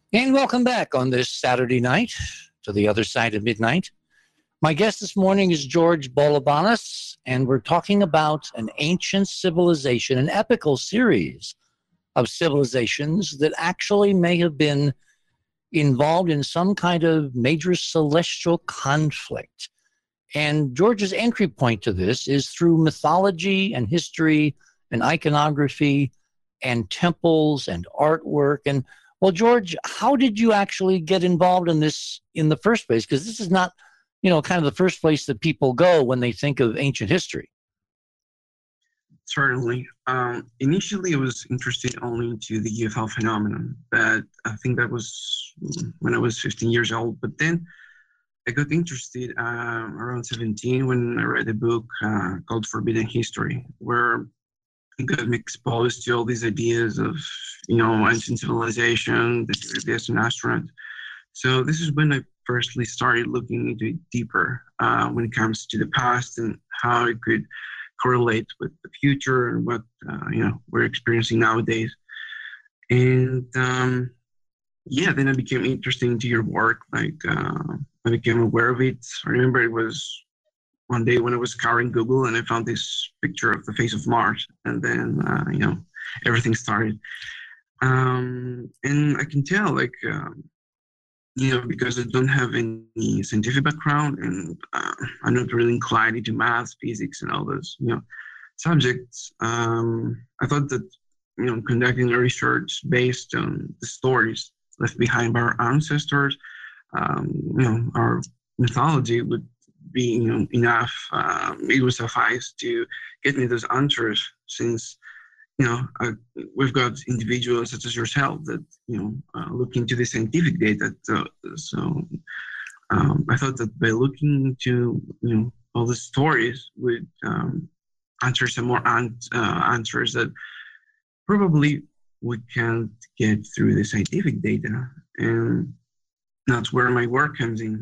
And welcome back on this Saturday night to the other side of midnight. My guest this morning is George Bolobanis, and we're talking about an ancient civilization, an epical series of civilizations that actually may have been involved in some kind of major celestial conflict. And George's entry point to this is through mythology and history and iconography and temples and artwork. And well, George, how did you actually get involved in this in the first place? Because this is not, kind of the first place that people go when they think of ancient history. Certainly. Initially, I was interested only into the UFO phenomenon, but I think that was when I was 15 years old. But then I got interested around 17 when I read a book called Forbidden History, where I got exposed to all these ideas of, ancient civilization, the theory of the Eastern astronaut. So this is when I firstly started looking into it deeper when it comes to the past and how it could correlate with the future and what we're experiencing nowadays. And then I became interested into your work. I became aware of it. I remember it was one day when I was scouring Google and I found this picture of the face of Mars, and then everything started. And I can tell, because I don't have any scientific background and I'm not really inclined into math, physics, and all those, subjects. I thought that, conducting research based on the stories left behind by our ancestors, our mythology would be, enough. It would suffice to get me those answers, since we've got individuals such as yourself that look into the scientific data. So I thought that by looking into all the stories would answer some more answers that probably we can't get through the scientific data, and that's where my work comes in.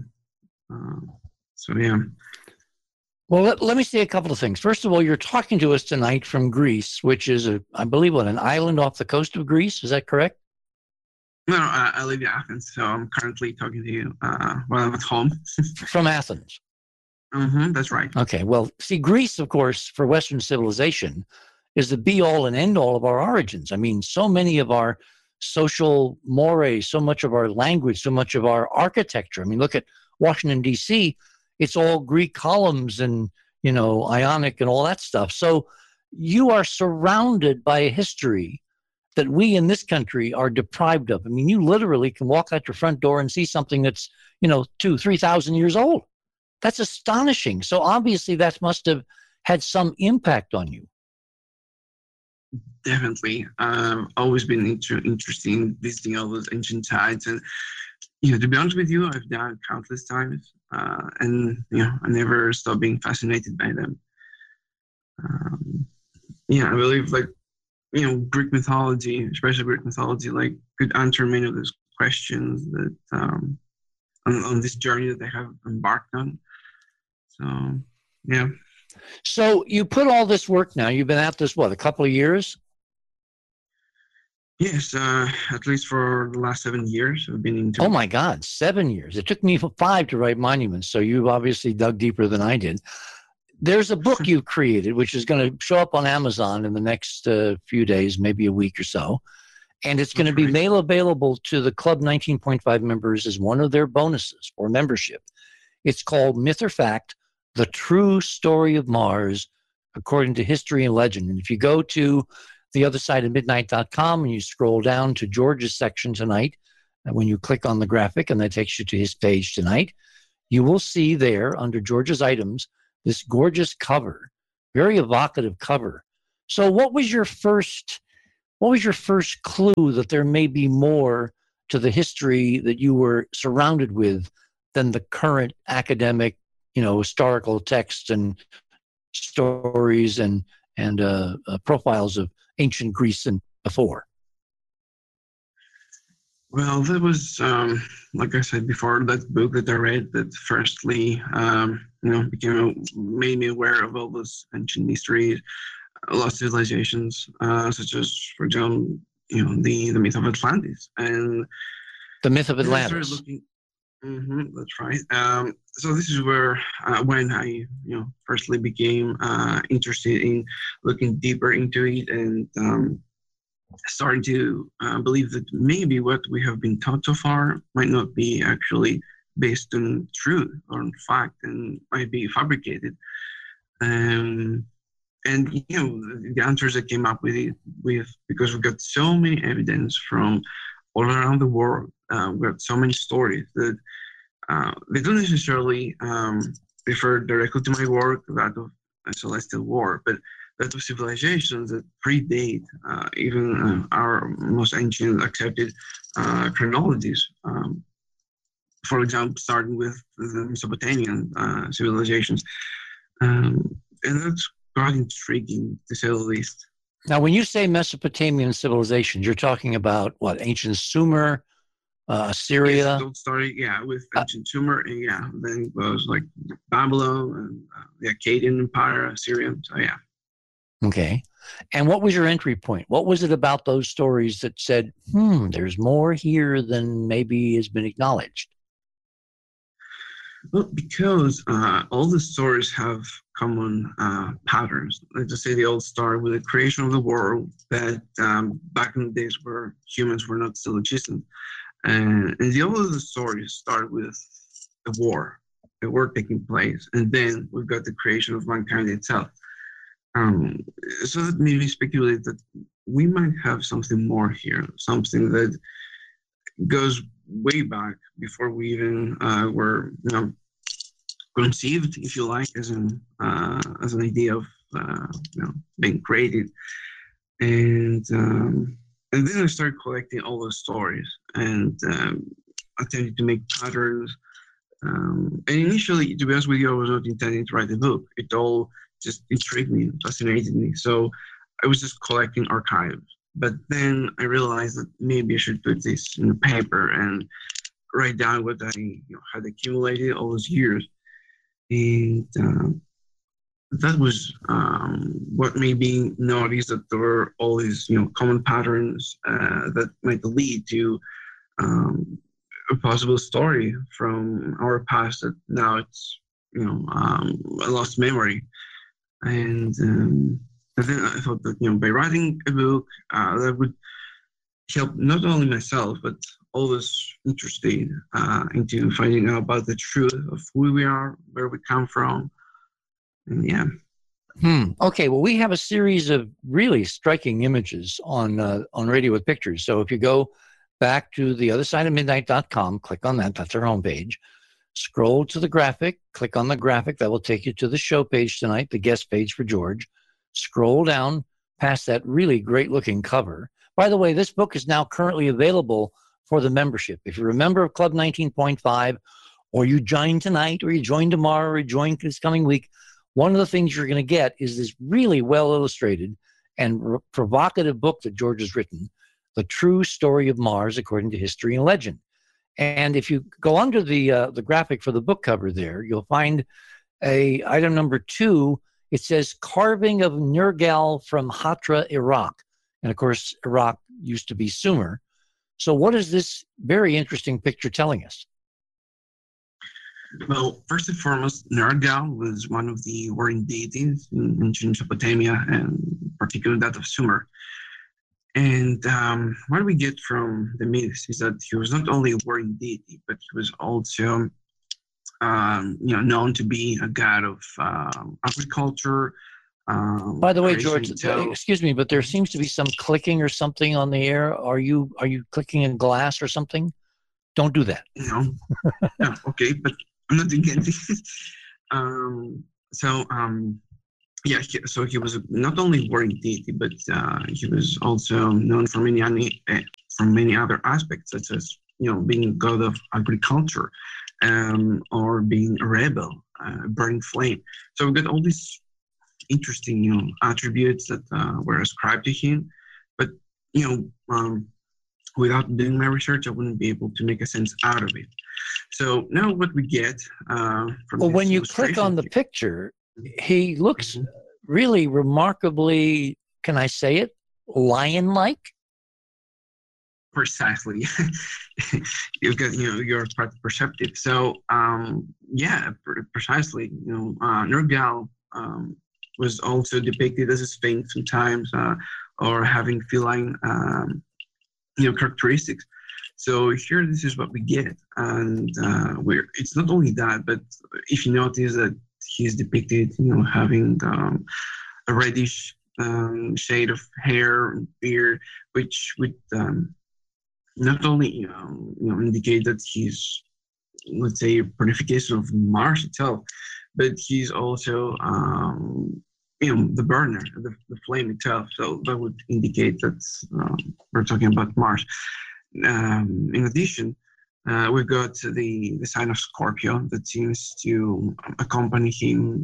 Yeah. Well, let me say a couple of things. First of all, you're talking to us tonight from Greece, which is, I believe, an island off the coast of Greece. Is that correct? No, I live in Athens, so I'm currently talking to you while I'm at home. From Athens? Mm-hmm, that's right. Okay. Well, see, Greece, of course, for Western civilization, is the be-all and end-all of our origins. I mean, so many of our social mores, so much of our language, so much of our architecture. I mean, look at Washington, D.C., it's all Greek columns and, Ionic and all that stuff. So you are surrounded by a history that we in this country are deprived of. I mean, you literally can walk out your front door and see something that's, 2,000-3,000 years old. That's astonishing. So obviously that must have had some impact on you. Definitely. Always been interested in visiting all those ancient sites. And, to be honest with you, I've done it countless times. And I never stopped being fascinated by them. I believe Greek mythology, especially Greek mythology, could answer many of those questions that on this journey that they have embarked on. So yeah. So you put all this work now. You've been at this a couple of years? Yes, at least for the last 7 years, I've been into. Oh my God, 7 years! It took me 5 to write Monuments, so you've obviously dug deeper than I did. There's a book you've created, which is going to show up on Amazon in the next few days, maybe a week or so, and it's going to be made available to the Club 19.5 members as one of their bonuses for membership. It's called Myth or Fact: The True Story of Mars, According to History and Legend. And if you go to theothersideofmidnight.com and you scroll down to George's section tonight, and when you click on the graphic and that takes you to his page tonight, you will see there under George's items this gorgeous cover, very evocative cover. So what was your first clue that there may be more to the history that you were surrounded with than the current academic, historical texts and stories and profiles of ancient Greece and before? Well, that was, like I said before, that book that I read that firstly, made me aware of all those ancient mysteries, lost civilizations, such as, for example, the myth of Atlantis. And The myth of then I started Atlantis. looking. That's right. So this is where when I firstly became interested in looking deeper into it and starting to believe that maybe what we have been taught so far might not be actually based on truth or on fact and might be fabricated. Um, and the answers I came up with because we got so many evidence from all around the world. We got so many stories that they don't necessarily refer directly to my work, that of Celestial War, but that of civilizations that predate even our most ancient accepted chronologies. For example, starting with the Mesopotamian civilizations. And that's quite intriguing, to say the least. Now, when you say Mesopotamian civilizations, you're talking about what? Ancient Sumer, Yes, Assyria? it started, with ancient Sumer, and then it was like Babylon and the Akkadian Empire, Assyria. So, yeah. Okay. And what was your entry point? What was it about those stories that said, there's more here than maybe has been acknowledged? Well, because all the stories have common patterns. Let's just say they all start with the creation of the world, that back in the days where humans were not still existent. And the all of the stories start with a war taking place, and then we've got the creation of mankind itself. Um, so that made me speculate that we might have something more here, something that goes way back before we even were, conceived, if you like, as an idea of being created. And then I started collecting all those stories and attempted to make patterns. And initially, to be honest with you, I was not intending to write a book. It all just intrigued me, fascinated me. So I was just collecting archives. But then I realized that maybe I should put this in a paper and write down what I had accumulated all those years. And that was what made me notice that there were all these common patterns that might lead to a possible story from our past that now it's a lost memory. And then I thought that by writing a book that would help not only myself but all those interested into finding out about the truth of who we are, where we come from, and yeah. Okay. Well, we have a series of really striking images on Radio with Pictures. So if you go back to theothersideofmidnight.com, click on that. That's our homepage. Scroll to the graphic, click on the graphic. That will take you to the show page tonight, the guest page for George. Scroll down past that really great looking cover. By the way, this book is now currently available for the membership. If you're a member of Club 19.5, or you join tonight, or you join tomorrow, or you join this coming week, one of the things you're going to get is this really well illustrated and provocative book that George has written, The True Story of Mars According to History and Legend. And if you go under the graphic for the book cover there, you'll find item number 2. It says carving of Nergal from Hatra, Iraq. And of course, Iraq used to be Sumer. So what is this very interesting picture telling us? Well, first and foremost, Nergal was one of the warring deities in ancient Mesopotamia, and particularly that of Sumer. And what we get from the myths is that he was not only a warring deity, but he was also, known to be a god of agriculture. By the way, George, excuse me, but there seems to be some clicking or something on the air. Are you clicking in glass or something? Don't do that. No, okay, but I'm not doing anything. So he was not only warring deity, but he was also known for many other aspects, such as being god of agriculture, or being a rebel, burning flame. So we got all these interesting attributes that were ascribed to him, but without doing my research, I wouldn't be able to make a sense out of it. So now what we get from when you click on the picture, he looks really remarkably, can I say it, lion-like? precisely. You've got, you're quite perceptive. So, yeah, precisely. Nergal was also depicted as a sphinx sometimes, or having feline, characteristics. So here, this is what we get, and it's not only that, but if you notice that he's depicted, having a reddish shade of hair, beard, which would not only indicate that he's, let's say, a personification of Mars itself, but he's also the burner, the flame itself. So that would indicate that we're talking about Mars. In addition, we've got the sign of Scorpio that seems to accompany him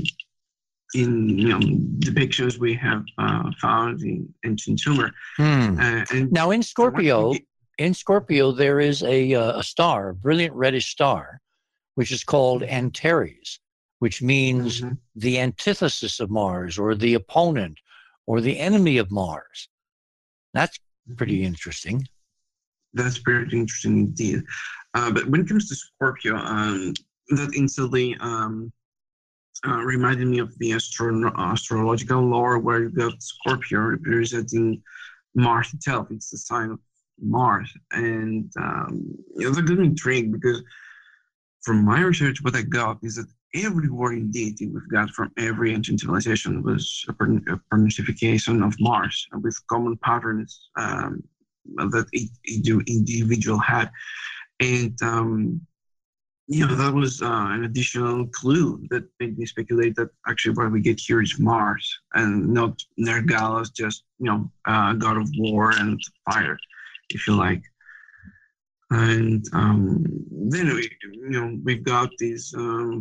in depictions we have found in ancient Sumer. And now in Scorpio, there is a star, a brilliant reddish star, which is called Antares, which means the antithesis of Mars, or the opponent, or the enemy of Mars. That's pretty interesting. That's pretty interesting indeed. But when it comes to Scorpio, that instantly reminded me of the astrological lore, where you got Scorpio representing Mars itself. It's the sign of Mars. And it's a good intrigue, because from my research, what I got is that every warring deity we've got from every ancient civilization was a personification of Mars, with common patterns that each individual had. And that was an additional clue that made me speculate that actually what we get here is Mars, and not Nergal as just god of war and fire, if you like. And then we've got these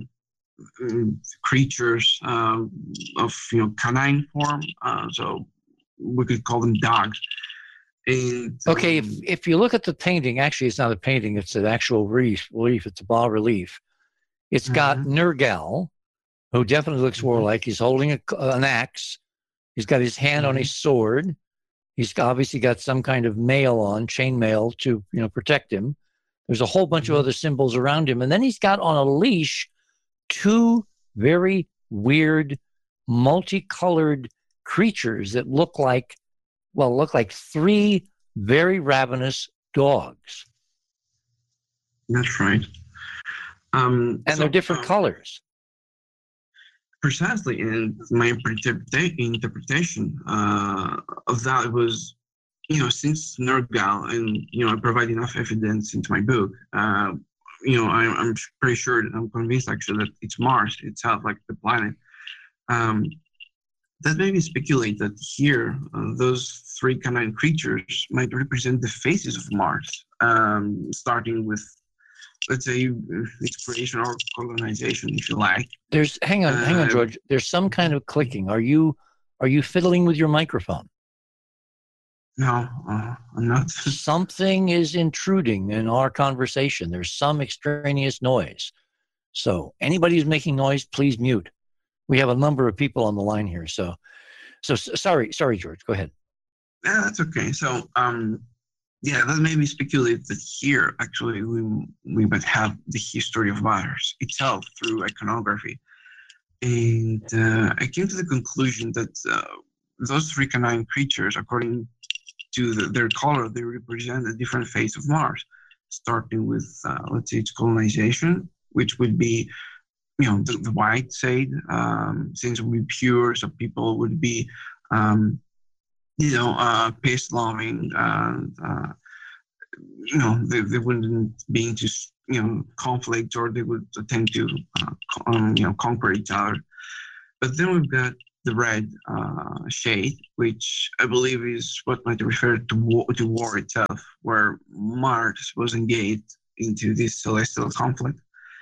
creatures of canine form, so we could call them dogs. And, okay, if you look at the painting, actually it's not a painting, it's an actual relief, it's a bas relief. It's got Nergal, who definitely looks warlike. He's holding an axe. He's got his hand on his sword. He's obviously got some kind of mail on, chain mail, to protect him. There's a whole bunch of other symbols around him. And then he's got on a leash two very weird, multicolored creatures that look like three very ravenous dogs. That's right. And they're different colors. Precisely. And my interpretation of that was, since Nergal, and, I provide enough evidence into my book, I'm pretty sure, I'm convinced actually, that it's Mars itself, like the planet. That made me speculate that here, those three canine creatures might represent the faces of Mars, starting with, let's say, its creation or colonization, if you like. Hang on, George. There's some kind of clicking. Are you fiddling with your microphone? No, I'm not. Something is intruding in our conversation. There's some extraneous noise. So anybody who's making noise, please mute. We have a number of people on the line here. So sorry, George, go ahead. Yeah, that's okay. So, that made me speculate that here, actually, we might have the history of Mars itself through iconography. And I came to the conclusion that those three canine creatures, according to their color, they represent a different face of Mars, starting with, let's say, its colonization, which would be, the white side, since it would be pure, so people would be, peace-loving, and, they wouldn't be into, conflict, or they would attempt to, conquer each other. But then we've got the red shade, which I believe is what might refer to war itself, where Mars was engaged into this celestial conflict,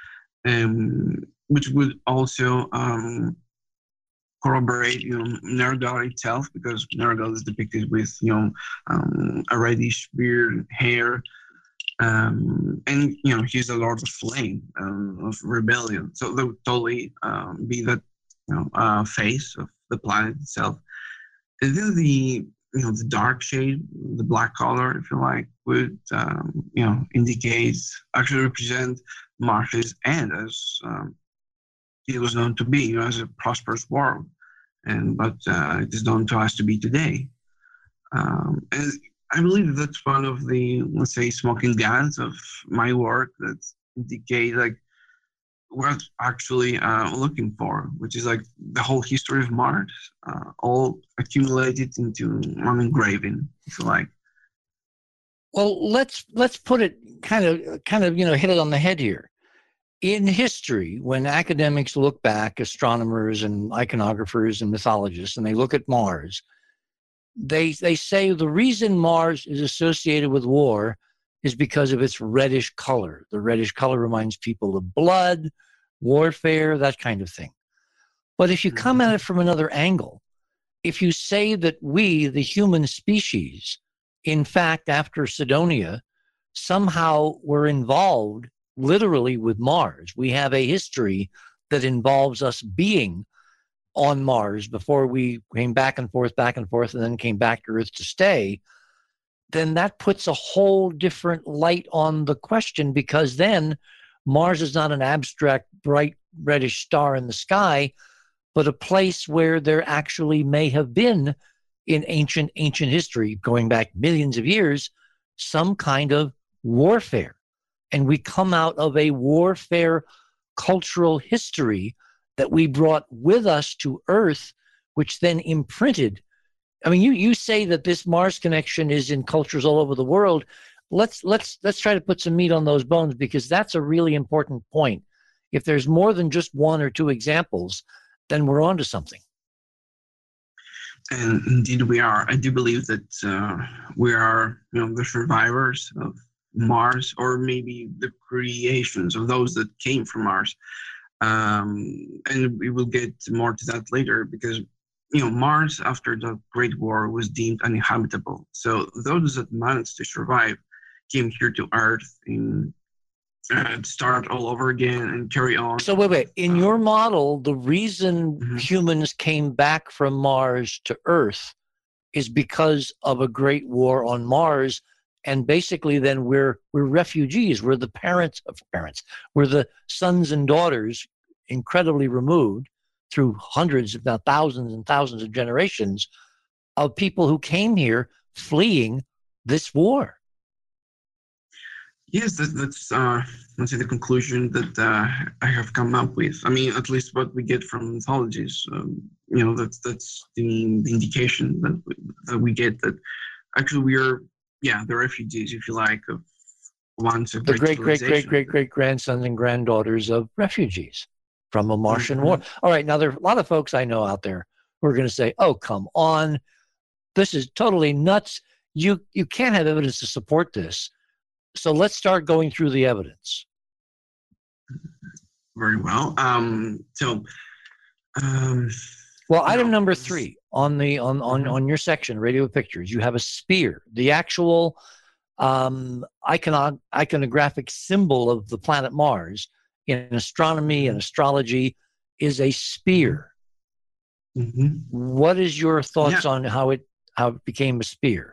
which would also corroborate, Nergal itself, because Nergal is depicted with, a reddish beard, hair, and he's the Lord of Flame, of rebellion. So that would totally be that, face of the planet itself. And then the dark shade, the black color, if you like, would, indicate, actually represent Mars's end as it was known to be, as a prosperous world, but it is known to us to be today. And I believe that's one of the, let's say, smoking guns of my work that indicate like what actually looking for, which is like the whole history of Mars, all accumulated into one engraving, if you like. Well, let's put it kind of hit it on the head here. In history, when academics look back, astronomers and iconographers and mythologists, and they look at Mars, they say the reason Mars is associated with war is because of its reddish color. The reddish color reminds people of blood, warfare, that kind of thing. But if you come at it from another angle, if you say that we, the human species, in fact, after Cydonia, somehow were involved literally with Mars. We have a history that involves us being on Mars before we came back and forth, and then came back to Earth to stay. Then that puts a whole different light on the question, because then Mars is not an abstract, bright, reddish star in the sky, but a place where there actually may have been, in ancient history, going back millions of years, some kind of warfare. And we come out of a warfare cultural history that we brought with us to Earth, which then imprinted. I mean, you say that this Mars connection is in cultures all over the world. Let's try to put some meat on those bones, because that's a really important point. If there's more than just one or two examples, then we're onto something. And indeed we are. I do believe that we are, the survivors of Mars, or maybe the creations of those that came from Mars. And we will get more to that later, because, Mars, after the Great War, was deemed uninhabitable. So those that managed to survive came here to Earth and start all over again and carry on. So wait. In your model, the reason humans came back from Mars to Earth is because of a great war on Mars. And basically then we're refugees. We're the parents. We're the sons and daughters, incredibly removed through hundreds, if not thousands and thousands of generations, of people who came here fleeing this war. Yes, that's let's say the conclusion that I have come up with. I mean, at least what we get from mythologies. That's the indication that we get, that actually we are, the refugees, if you like, of once a the great grandsons and granddaughters of refugees from a Martian war. All right, now there are a lot of folks I know out there who are going to say, "Oh, come on, this is totally nuts. You can't have evidence to support this." So let's start going through the evidence. Very well. Well, item number 3 on your section, radio pictures, you have a spear. The actual iconographic symbol of the planet Mars in astronomy and astrology is a spear. What is your thoughts on how it became a spear?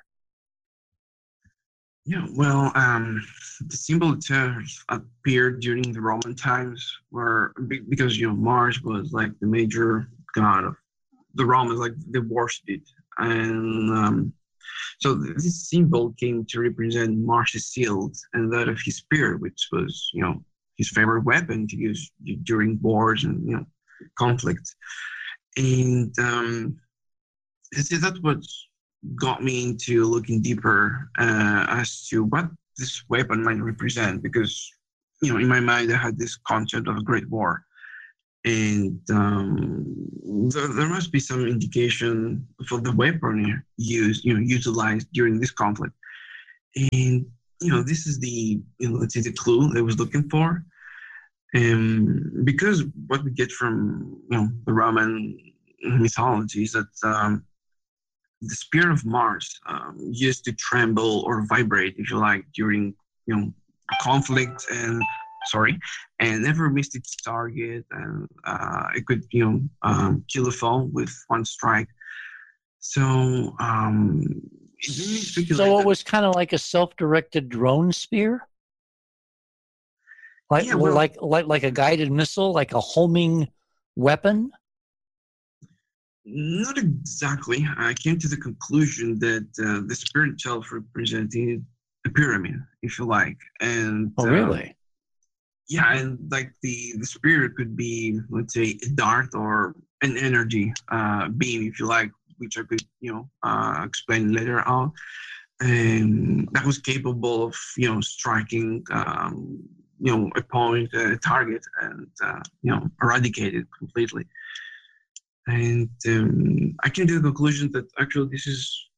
Yeah, well, the symbol itself appeared during the Roman times, because Mars was like the major god of the Romans, like they worshipped it, and so this symbol came to represent Mars' shield and that of his spear, which was his favorite weapon to use during wars and conflicts, and that's what got me into looking deeper as to what this weapon might represent, because in my mind I had this concept of a great war, and there must be some indication for the weapon utilized during this conflict, and this is the let's say the clue I was looking for, because what we get from the Roman mythology is that the spear of Mars used to tremble or vibrate, if you like, during a conflict, and never missed its target, and it could kill a foe with one strike. So it made me speculate So it that, was kind of like a self-directed drone spear, like yeah, well, like a guided missile, like a homing weapon. not exactly. I came to the conclusion that the spirit itself represented a pyramid, if you like, and Oh, really? yeah, and like the spirit could be, let's say, a dart or an energy beam, if you like, which I could, explain later on. And that was capable of, striking, a point, a target, and eradicate it completely. And I came to the conclusion that actually this is,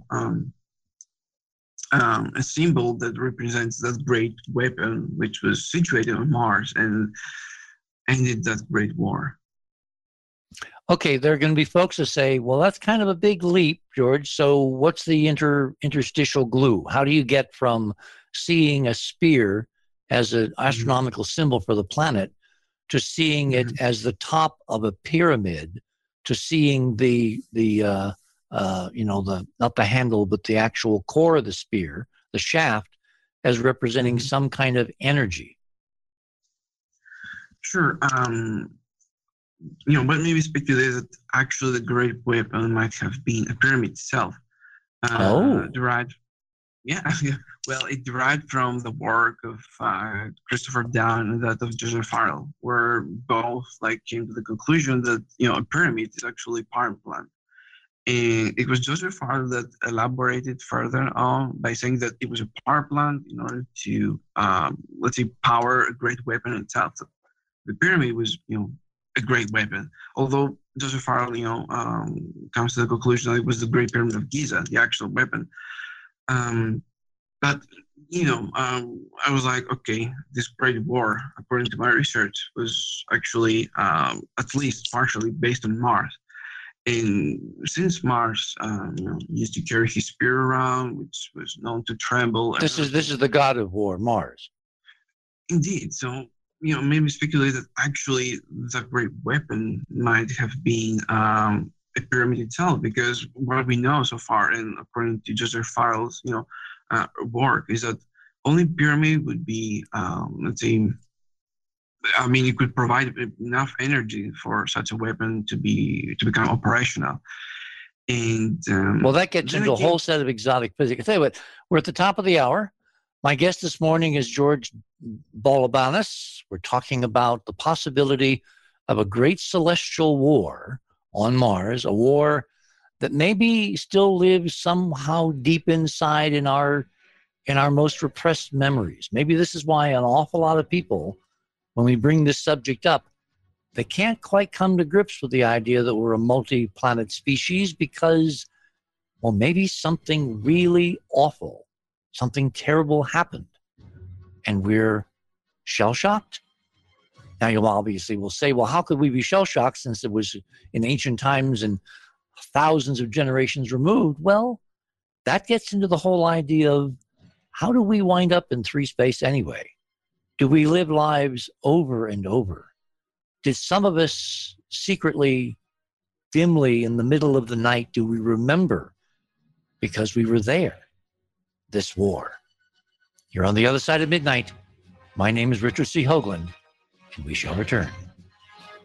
a symbol that represents that great weapon which was situated on Mars and ended that great war. Okay, there are going to be folks that say, "Well, that's kind of a big leap, George. So, what's the interstitial glue? How do you get from seeing a spear as an Mhm. astronomical symbol for the planet to seeing it Mhm. as the top of a pyramid to seeing the not the handle but the actual core of the spear, the shaft, as representing Mhm. some kind of energy?" Sure. What made me speculate that actually the great weapon might have been a pyramid itself, Oh, derived. Yeah, well, it derived from the work of Christopher Down and that of Joseph Farrell, where both like came to the conclusion that a pyramid is actually a power plant. And it was Joseph Farrell that elaborated further on by saying that it was a power plant in order to, let's say, power a great weapon itself. So the pyramid was, a great weapon. Although Joseph Farrell, comes to the conclusion that it was the Great Pyramid of Giza, the actual weapon. Um, but I was like, okay, this great war, according to my research, was actually at least partially based on Mars. And since Mars, used to carry his spear around, which was known to tremble and this is everything. the god of war, Mars. Indeed, so maybe speculate that actually the great weapon might have been a pyramid itself, because what we know so far, and according to Joseph Farrell's, work, is that only pyramid would be, let's say, I mean, it could provide enough energy for such a weapon to become operational. And Well, that gets then into a whole again, set of exotic physics. I tell you what, we're at the top of the hour. My guest this morning is George Balabanis. We're talking about the possibility of a great celestial war on Mars, a war that maybe still lives somehow deep inside in our most repressed memories. Maybe this is why an awful lot of people, when we bring this subject up, they can't quite come to grips with the idea that we're a multi-planet species because, well, maybe something really awful, something terrible happened, and we're shell shocked. Now, you obviously will say, well, how could we be shell shocked since it was in ancient times and thousands of generations removed? Well, that gets into the whole idea of how do we wind up in three space anyway? Do we live lives over and over? Did some of us secretly, dimly in the middle of the night, do we remember because we were there, this war? You're on the other side of midnight. My name is Richard C. Hoagland, and we shall return.